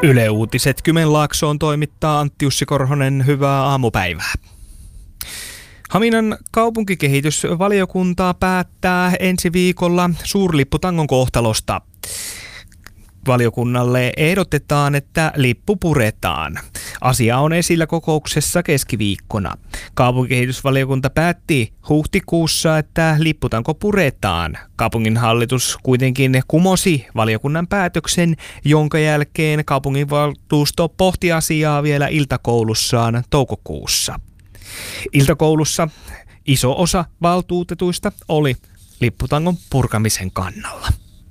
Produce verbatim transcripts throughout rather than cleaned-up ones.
Yle Uutiset Kymenlaaksoon toimittaa Antti Jussi Korhonen. Hyvää aamupäivää. Haminan kaupunkikehitysvaliokunta päättää ensi viikolla suurlipputangon kohtalosta. Valiokunnalle ehdotetaan, että lippu puretaan. Asia on esillä kokouksessa keskiviikkona. Kaupunkikehitysvaliokunta päätti huhtikuussa, että lipputanko puretaan. Kaupunginhallitus kuitenkin kumosi valiokunnan päätöksen, jonka jälkeen kaupunginvaltuusto pohti asiaa vielä iltakoulussaan toukokuussa. Iltakoulussa iso osa valtuutetuista oli lipputangon purkamisen kannalla.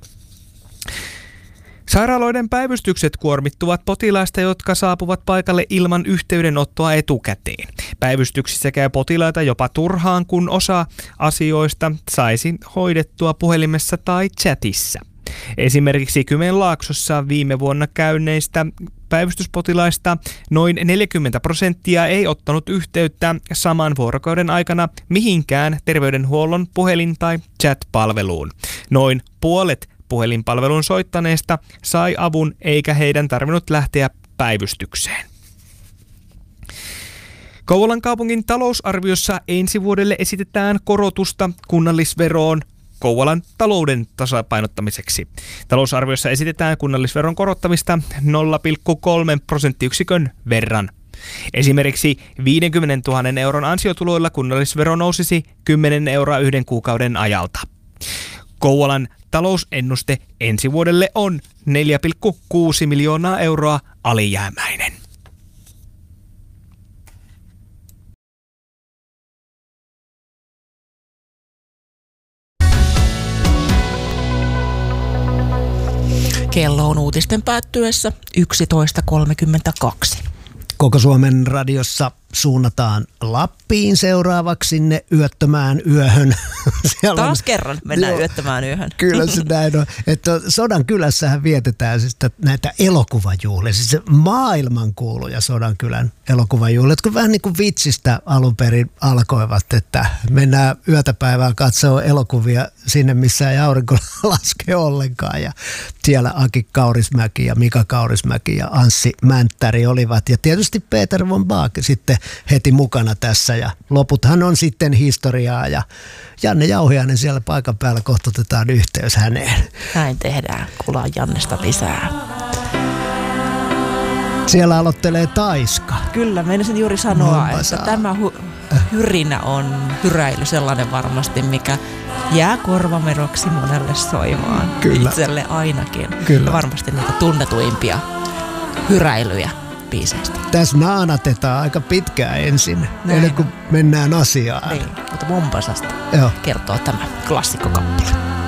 Sairaaloiden päivystykset kuormittuvat potilaista, jotka saapuvat paikalle ilman yhteydenottoa etukäteen. Päivystyksissä käy potilaita jopa turhaan, kun osa asioista saisi hoidettua puhelimessa tai chatissa. Esimerkiksi Kymenlaaksossa viime vuonna käyneistä päivystyspotilaista noin neljäkymmentä prosenttia ei ottanut yhteyttä saman vuorokauden aikana mihinkään terveydenhuollon puhelin- tai chat-palveluun. Noin puolet puhelinpalvelun soittaneesta sai avun eikä heidän tarvinnut lähteä päivystykseen. Kouvolan kaupungin talousarviossa ensi vuodelle esitetään korotusta kunnallisveroon Kouvolan talouden tasapainottamiseksi. Talousarviossa esitetään kunnallisveron korottamista nolla pilkku kolme prosenttiyksikön verran. Esimerkiksi viisikymmentätuhatta euron ansiotuloilla kunnallisvero nousisi kymmenen euroa yhden kuukauden ajalta. Kouvolan talousennuste ensi vuodelle on neljä pilkku kuusi miljoonaa euroa alijäämäinen. Kello on uutisten päättyessä yksitoista kolmekymmentäkaksi. Koko Suomen radiossa suunnataan Lappiin seuraavaksi sinne yöttömään yöhön. Taas on, kerran mennään joo, yöttömään yöhön. Kyllä se näin on. Että Sodankylässähän vietetään siis näitä elokuvajuhlia, siis maailmankuuluja Sodankylän elokuvajuhlia, jotka vähän niin kuin vitsistä alun perin alkoivat, että mennään yötäpäivää katsoa elokuvia sinne, missä ei aurinko laske ollenkaan. Ja siellä Aki Kaurismäki ja Mika Kaurismäki ja Anssi Mänttäri olivat. Ja tietysti Peter von Baak sitten heti mukana tässä ja loputhan on sitten historiaa ja Janne Jauhiainen siellä paikan päällä, kohta otetaan yhteys häneen. Näin tehdään, kuullaan Jannesta lisää. Siellä aloittelee Taiska. Kyllä, meinasin juuri sanoa, että tämä hu- hyrinä on hyräily sellainen varmasti, mikä jää korvameroksi monelle soimaan. Kyllä. Itselle ainakin. Kyllä. Varmasti niitä tunnetuimpia hyräilyjä biiseistä. Tässä naanatetaan aika pitkään ensin, näin, ennen kuin mennään asiaan. Niin, mutta Mombasasta joo kertoo tämä klassikkokappale.